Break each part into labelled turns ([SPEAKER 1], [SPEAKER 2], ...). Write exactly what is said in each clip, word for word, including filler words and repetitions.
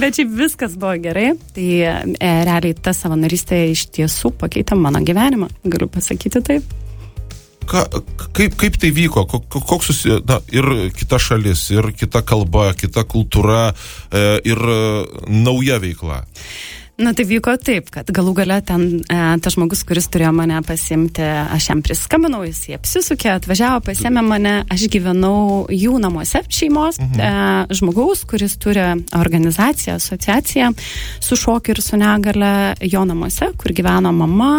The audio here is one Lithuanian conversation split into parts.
[SPEAKER 1] Bet šiaip viskas buvo gerai. Tai e, realiai ta savanorystė iš tiesų pakeitė mano gyvenimą. Galiu pasakyti taip.
[SPEAKER 2] Ka, kaip, kaip tai vyko? Koks susi... Na, ir kita šalis, ir kita kalba, kita kultūra, e, ir nauja veikla.
[SPEAKER 1] Na, tai vyko taip, kad galų gale ten e, tas žmogus, kuris turėjo mane pasiimti, aš jam priskambinau, jis jį apsisukė, atvažiavo, pasiėmė mane, aš gyvenau jų namuose šeimos, mhm. e, žmogaus, kuris turi organizaciją, asociaciją su šokiu ir su negale jo namuose, kur gyveno mama,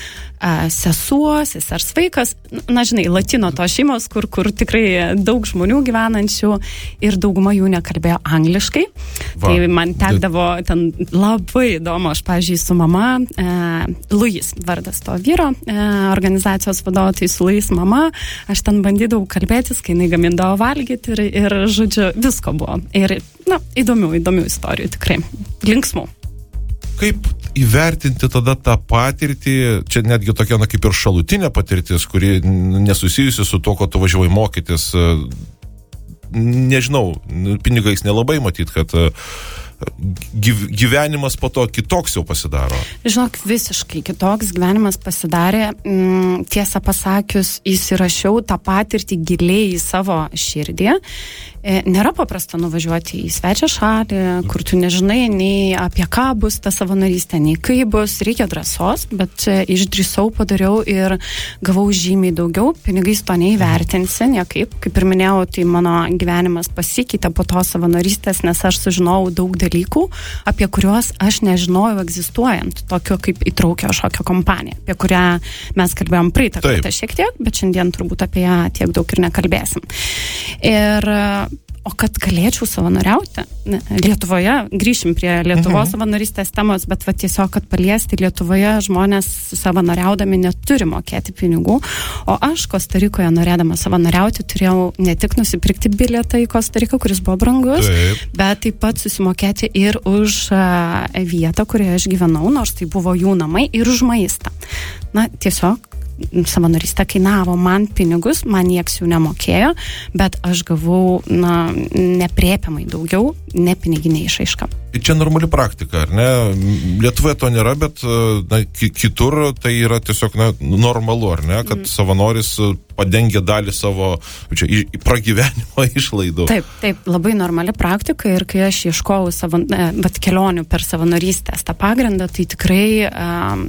[SPEAKER 1] sesuo, sesers vaikas, na, žinai, latino to šeimos, kur, kur tikrai daug žmonių gyvenančių ir dauguma jų nekalbėjo angliškai. Va. Tai man tekdavo ten labai įdomu, aš, pavyzdžiui, su mama, e, Luis, vardas to vyro, e, organizacijos vadovo, tai su Luis mama, aš ten bandydavau kalbėtis, kai jinai gamindavo valgyti ir, ir, žodžiu, visko buvo. Ir, na, įdomių, įdomių istorijų, tikrai, linksmų.
[SPEAKER 2] Kaip įvertinti tada tą patirtį, čia netgi tokia, na, kaip ir šalutinė patirtis, kuri nesusijusi su to, ko tu važiavai mokytis, nežinau, pinigais nelabai matyt, kad gyvenimas po to kitoks jau pasidaro.
[SPEAKER 1] Žinok, visiškai kitoks gyvenimas pasidarė. Tiesą pasakius, įsirašiau tą patirtį giliai į savo širdį. Nėra paprasta nuvažiuoti į svečią šalį, kur tu nežinai nei apie ką bus ta savanorystė, nei kaip bus, reikia drąsos, bet išdrįsau, padariau ir gavau žymiai daugiau, pinigais to neįvertinsi, niekaip. Kaip ir minėjau, tai mano gyvenimas pasikeitė po to savanorystės, nes aš sužinojau daug dalykų, apie kuriuos aš nežinojau egzistuojant, tokio kaip įtraukio šokio kompanija, apie kurią mes kalbėjom praeitą kartą šiek tiek, bet šiandien turbūt apie ją tiek daug ir nekalbėsim. Ir o kad galėčiau savanoriauti Lietuvoje, grįšim prie Lietuvos mhm. savanorystės temos, bet va tiesiog, kad paliesti Lietuvoje žmonės savanoriaudami neturi mokėti pinigų, o aš Kostarikoje norėdama savanoriauti turėjau ne tik nusipirkti bilietą į Kostariką, kuris buvo brangus, taip. Bet taip pat susimokėti ir už uh, vietą, kurioje aš gyvenau, nors tai buvo jų namai, ir už maistą. Na, tiesiog savanorystė kainavo man pinigus, man nieks jų nemokėjo, bet aš gavau, na, nepriepiamai daugiau, ne piniginė išraiška.
[SPEAKER 2] Čia normali praktika, ar ne? Lietuvoje to nėra, bet na, kitur tai yra tiesiog na, normalu, ar ne? Kad mm. savanoris padengia dalį savo čia, pragyvenimo išlaidų.
[SPEAKER 1] Taip, taip, labai normali praktika ir kai aš ieškojau savo, vat, kelionių per savanorystės tą pagrindą, tai tikrai um,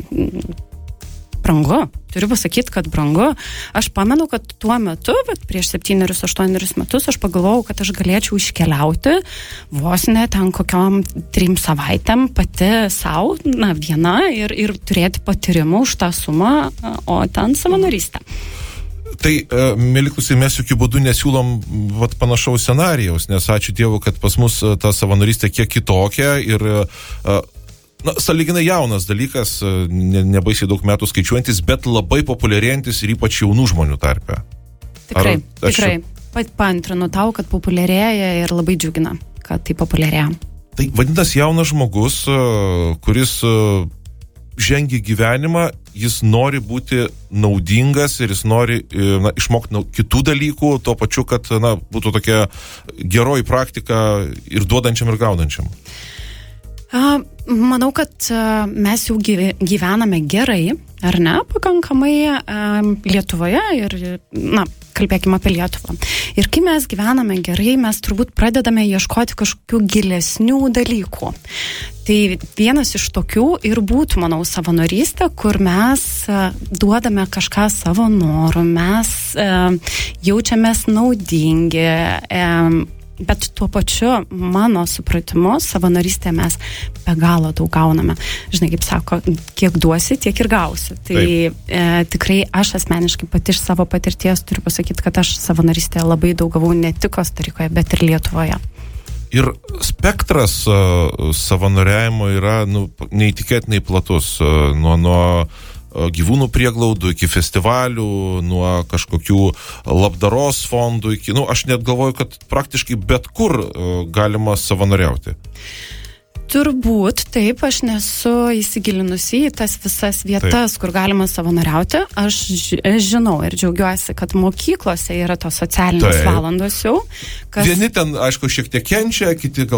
[SPEAKER 1] brangu. Turiu pasakyti, kad brangu. Aš pamenu, kad tuo metu, bet prieš septynerius, aštuonerius metus, aš pagalvojau, kad aš galėčiau iškeliauti vos ne ten kokiom trim savaitėm pati savo, na, viena ir, ir turėti patyrimų už tą sumą, o ten savanorystę.
[SPEAKER 2] Tai, mėly klausytojai, mes jokių būdų nesiūlom vat, panašaus scenarijaus, nes ačiū Dievui, kad pas mus ta savanorystė kiek kitokia ir na, sąlyginai jaunas dalykas, ne, nebaisiai daug metų skaičiuojantis, bet labai populiarėjantis ir ypač jaunų žmonių tarpe.
[SPEAKER 1] Tikrai, Ar, tikrai. Pat paantrinu tau, kad populiarėja ir labai džiugina, kad tai populiarėja.
[SPEAKER 2] Tai vadinasi jaunas žmogus, kuris žengia gyvenimą, jis nori būti naudingas ir jis nori na, išmokti na, kitų dalykų, tuo pačiu, kad na, būtų tokia geroji praktika ir duodančiam ir gaunančiam.
[SPEAKER 1] Manau, kad mes jau gyvename gerai, ar ne, pakankamai Lietuvoje ir, na, kalbėkime apie Lietuvą. Ir kai mes gyvename gerai, mes turbūt pradedame ieškoti kažkokių gilesnių dalykų. Tai vienas iš tokių ir būtų, manau, savanorystė, kur mes duodame kažką savo norų, mes jaučiamės naudingi, bet tuo pačiu, mano supratimu, savanorystėje mes be galo daug gauname. Žinai, kaip sako, kiek duosi, tiek ir gausi. Tai e, tikrai aš asmeniškai pati iš savo patirties turiu pasakyti, kad aš savanorystėje labai daug gavau ne tik Kostarikoje, bet ir Lietuvoje.
[SPEAKER 2] Ir spektras uh, savanoriavimo yra nu, neįtikėtinai platus. Uh, nuo, nuo gyvūnų prieglaudų iki festivalių, nuo kažkokių labdaros fondų iki, nu, aš net galvoju, kad praktiškai bet kur uh, galima savanoriauti.
[SPEAKER 1] Turbūt, taip, aš nesu įsigilinusi į tas visas vietas, taip. Kur galima savanoriauti. Aš žinau ir džiaugiuosi, kad mokyklose yra tos socialinės taip. Valandos jau.
[SPEAKER 2] Kas... Vieni ten, aišku, šiek tiek kenčia, kiti gal